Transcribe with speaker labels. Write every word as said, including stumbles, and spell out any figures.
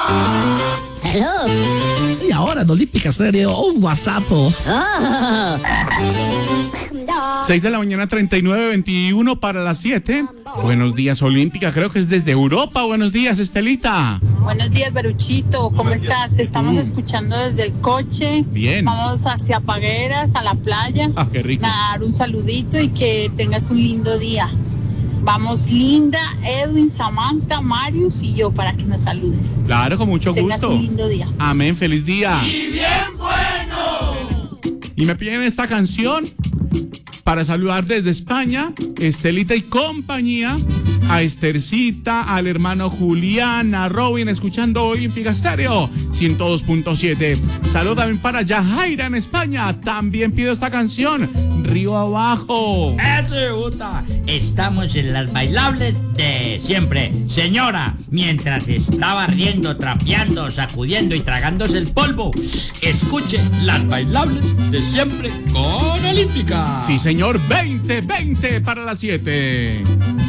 Speaker 1: Hello.
Speaker 2: Y ahora en Olímpica Stereo, un WhatsApp.
Speaker 1: Oh.
Speaker 3: seis de la mañana, treinta y nueve, veintiuno para las siete. Buenos días, Olímpica. Creo que es desde Europa. Buenos días, Estelita.
Speaker 4: Buenos días, Beruchito. ¿Cómo estás? Te estamos
Speaker 3: Mm.
Speaker 4: escuchando desde el coche.
Speaker 3: Bien.
Speaker 4: Vamos hacia Pagueras, a la playa.
Speaker 3: Ah, qué rico.
Speaker 4: Dar un saludito y que tengas un lindo día. Vamos, Linda, Edwin, Samantha, Marius y yo para que nos saludes.
Speaker 3: Claro, con mucho
Speaker 4: Tengas
Speaker 3: gusto.
Speaker 4: un lindo día.
Speaker 3: Amén, feliz día. Y bien bueno. Y me piden esta canción para saludar desde España, Estelita y compañía, a Estercita, al hermano Julián, a Robin, escuchando hoy en Figa Stereo ciento dos punto siete. Saludos también para Yajaira en España, también pido esta canción, Río Abajo.
Speaker 5: Eso, Uta. Estamos en las bailables de siempre. Señora, mientras estaba riendo, trapeando, sacudiendo y tragándose el polvo, escuche las bailables de siempre con Olímpica.
Speaker 3: Sí, señor, veinte, veinte para las siete.